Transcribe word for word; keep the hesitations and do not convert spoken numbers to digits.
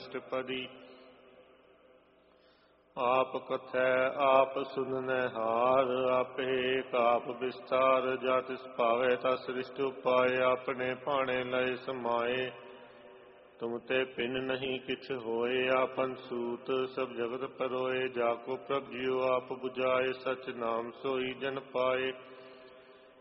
ਅਸ਼ਟਪਦੀ। ਆਪ ਕਥੈ ਆਪ ਸੁਨਨੈ ਹਾਰ, ਆਪੇ ਏਕ ਆਪ ਵਿਸਤਾਰ। ਜਾ ਤਿਸ ਭਾਵੈ ਤਾ ਸ੍ਰਿਸ਼ਟ ਉਪਾਏ, ਆਪਣੇ ਭਾਣੇ ਲਏ ਸਮਾਏ। ਤੁਮ ਤੇ ਪਿਨ ਨਹੀਂ ਕਿਛ ਹੋਏ, ਆਪਨ ਸੂਤ ਸਭ ਜਗਤ ਪਰੋਏ। ਜਾ ਕੋ ਪ੍ਰਭ ਜਿਉ ਆਪ 부ਝਾਏ, ਸਚ ਨਾਮ ਸੋਈ ਜਨ ਪਾਏ।